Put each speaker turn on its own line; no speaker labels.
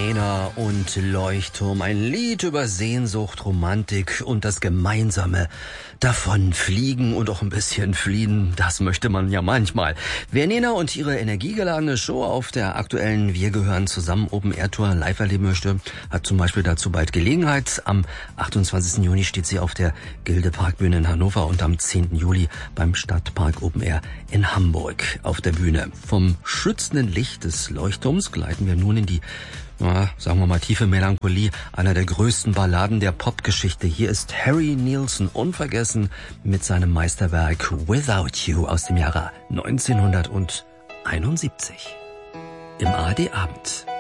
Nena und Leuchtturm, ein Lied über Sehnsucht, Romantik und das gemeinsame Davonfliegen und auch ein bisschen fliehen, das möchte man ja manchmal. Wer Nena und ihre energiegeladene Show auf der aktuellen Wir gehören zusammen Open Air Tour live erleben möchte, hat zum Beispiel dazu bald Gelegenheit. Am 28. Juni steht sie auf der Gilde Parkbühne in Hannover und am 10. Juli beim Stadtpark Open Air in Hamburg auf der Bühne. Vom schützenden Licht des Leuchtturms gleiten wir nun in die, sagen wir mal, tiefe Melancholie einer der größten Balladen der Popgeschichte. Hier ist Harry Nilsson unvergessen mit seinem Meisterwerk Without You aus dem Jahre 1971 im ARD Abend.